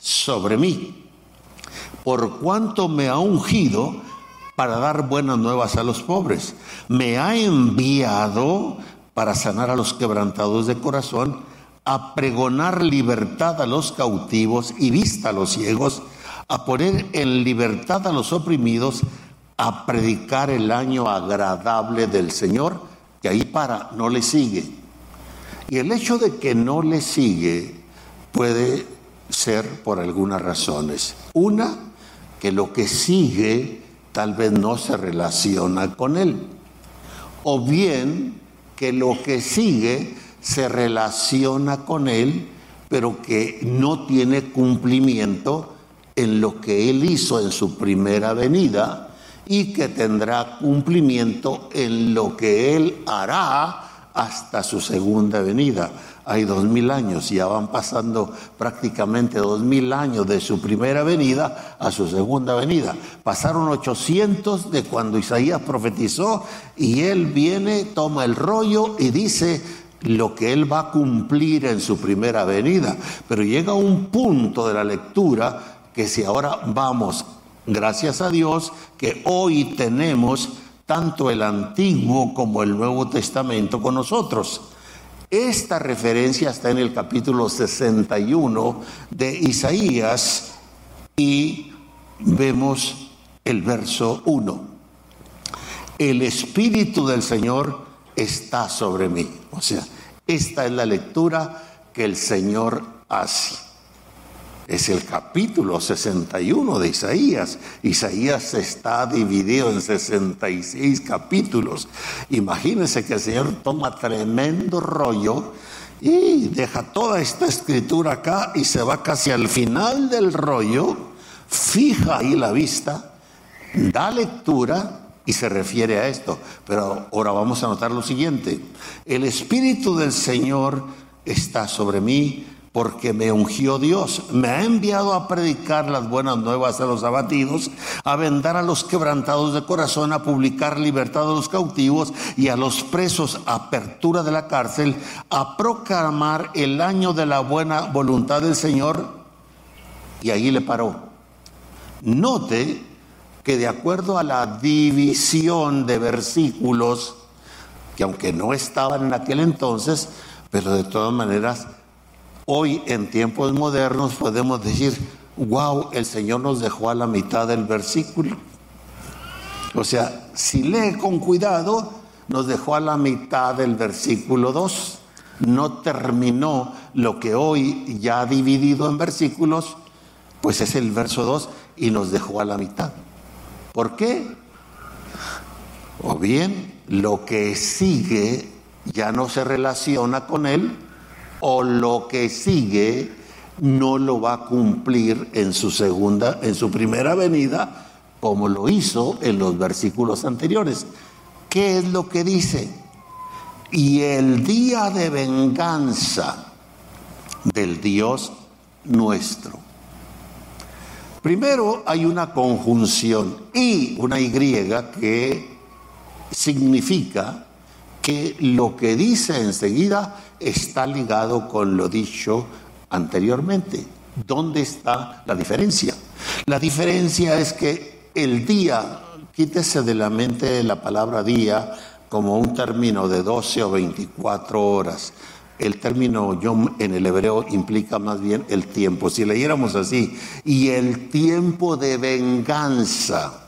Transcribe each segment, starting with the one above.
sobre mí, por cuanto me ha ungido para dar buenas nuevas a los pobres. Me ha enviado para sanar a los quebrantados de corazón, a pregonar libertad a los cautivos y vista a los ciegos, a poner en libertad a los oprimidos, a predicar el año agradable del Señor. Que ahí no le sigue. Y el hecho de que no le sigue puede ser por algunas razones. Una, que lo que sigue tal vez no se relaciona con él. O bien que lo que sigue se relaciona con él, pero que no tiene cumplimiento en lo que él hizo en su primera venida, y que tendrá cumplimiento en lo que él hará hasta su segunda venida. Hay 2000 años, ya van pasando prácticamente 2000 años de su primera venida a su segunda venida. Pasaron 800 de cuando Isaías profetizó, y él viene, toma el rollo y dice lo que él va a cumplir en su primera venida. Pero llega un punto de la lectura que si ahora vamos, gracias a Dios, que hoy tenemos tanto el Antiguo como el Nuevo Testamento con nosotros. Esta referencia está en el capítulo 61 de Isaías y vemos el verso 1. El Espíritu del Señor está sobre mí. O sea, esta es la lectura que el Señor hace. Es el capítulo 61 de Isaías. Isaías está dividido en 66 capítulos. Imagínense que el Señor toma tremendo rollo y deja toda esta escritura acá y se va casi al final del rollo, fija ahí la vista, da lectura y se refiere a esto. Pero ahora vamos a notar lo siguiente: el Espíritu del Señor está sobre mí, porque me ungió Dios, me ha enviado a predicar las buenas nuevas a los abatidos, a vendar a los quebrantados de corazón, a publicar libertad a los cautivos y a los presos apertura de la cárcel, a proclamar el año de la buena voluntad del Señor. Y ahí le paró. Note que de acuerdo a la división de versículos, que aunque no estaban en aquel entonces, pero de todas maneras, hoy en tiempos modernos podemos decir, wow, el Señor nos dejó a la mitad del versículo. O sea, si lee con cuidado, nos dejó a la mitad del versículo 2. No terminó lo que hoy ya ha dividido en versículos, pues es el verso 2 y nos dejó a la mitad. ¿Por qué? O bien lo que sigue ya no se relaciona con él, o lo que sigue no lo va a cumplir en su primera venida, como lo hizo en los versículos anteriores. ¿Qué es lo que dice? Y el día de venganza del Dios nuestro. Primero hay una conjunción y una Y que significa que lo que dice enseguida está ligado con lo dicho anteriormente. ¿Dónde está la diferencia? La diferencia es que el día, quítese de la mente la palabra día como un término de 12 o 24 horas. El término yom en el hebreo implica más bien el tiempo. Si leyéramos así, y el tiempo de venganza,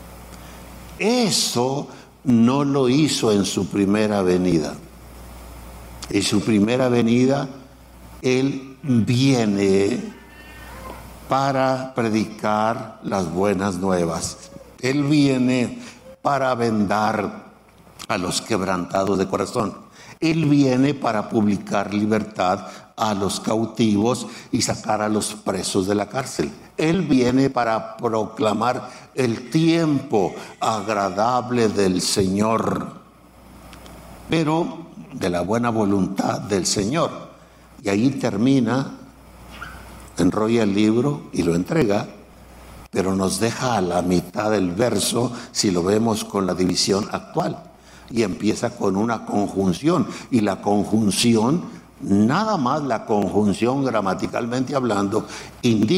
eso no lo hizo en su primera venida. En su primera venida, Él viene para predicar las buenas nuevas. Él viene para vendar a los quebrantados de corazón. Él viene para publicar libertad a los cautivos y sacar a los presos de la cárcel. Él viene para proclamar el tiempo agradable del Señor, pero de la buena voluntad del Señor. Y ahí termina, enrolla el libro y lo entrega, pero nos deja a la mitad del verso si lo vemos con la división actual. Y empieza con una conjunción, y la conjunción, nada más la conjunción gramaticalmente hablando, indica